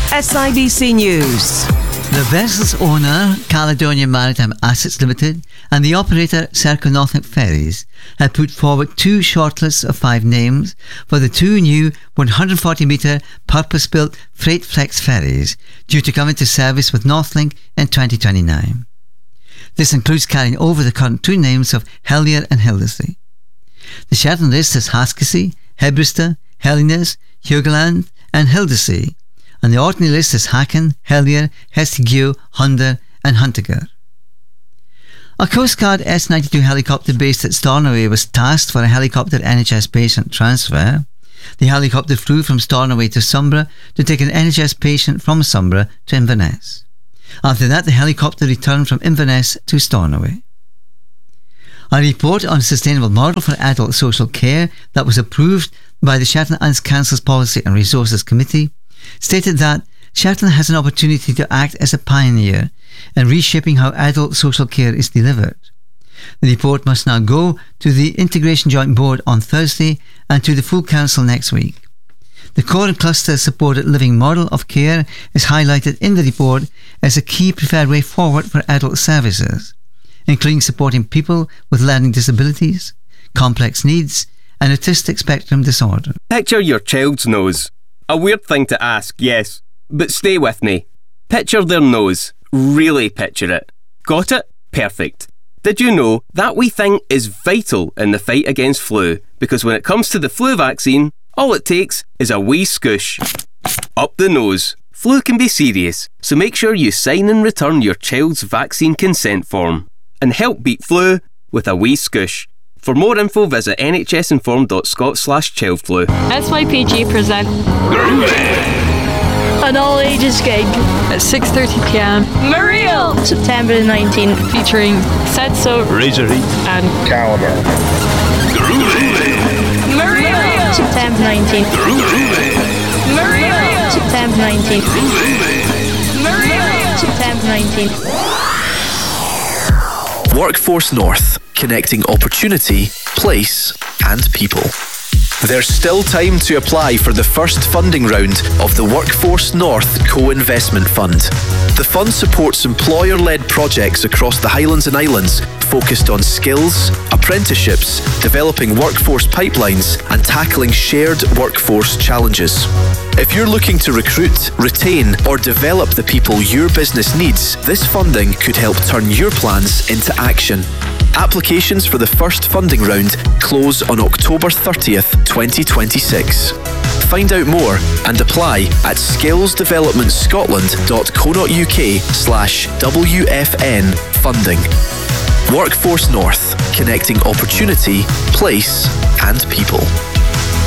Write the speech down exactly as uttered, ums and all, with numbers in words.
S I B C News. The vessel's owner, Caledonia Maritime Assets Limited, and the operator, Serco Norfolk Ferries, had put forward two shortlists of five names for the two new one hundred forty metre purpose-built Freight Flex ferries due to come into service with Northlink in twenty twenty-nine. This includes carrying over the current two names of Helier and Hildesay. The Shetland list is Haskesea, Hebrister, Helliness, Hugland and Hildesay, and the Orkney list is Haken, Helier, Hestigeo, Hunder and Huntiger. A Coast Guard S ninety-two helicopter based at Stornoway was tasked for a helicopter N H S patient transfer. The helicopter flew from Stornoway to Sombra to take an N H S patient from Sombra to Inverness. After that, the helicopter returned from Inverness to Stornoway. A report on a sustainable model for adult social care that was approved by the Shetland Islands Council's Policy and Resources Committee stated that Shetland has an opportunity to act as a pioneer in reshaping how adult social care is delivered. The report must now go to the Integration Joint Board on Thursday and to the full council next week. The core and cluster supported living model of care is highlighted in the report as a key preferred way forward for adult services, including supporting people with learning disabilities, complex needs and autistic spectrum disorder. Picture your child's nose. A weird thing to ask, yes, but stay with me. Picture their nose. Really picture it. Got it? Perfect. Did you know that wee thing is vital in the fight against flu? Because when it comes to the flu vaccine, all it takes is a wee scoosh. Up the nose. Flu can be serious, so make sure you sign and return your child's vaccine consent form and help beat flu with a wee scoosh. For more info, visit nhsinform dot scot slash childflu. S Y P G present an all ages gig at six thirty p m. Muriel, September the nineteenth, featuring Setso, Razorheat and Caliber. Muriel, September nineteenth. Muriel, September nineteenth. Muriel, September nineteenth. Workforce North, connecting opportunity, place and people. There's still time to apply for the first funding round of the Workforce North Co-Investment Fund. The fund supports employer-led projects across the Highlands and Islands focused on skills, apprenticeships, developing workforce pipelines and tackling shared workforce challenges. If you're looking to recruit, retain or develop the people your business needs, this funding could help turn your plans into action. Applications for the first funding round close on October thirtieth, twenty twenty-six. Find out more and apply at skillsdevelopmentscotland.co.uk slash WFN funding. Workforce North, connecting opportunity, place and people.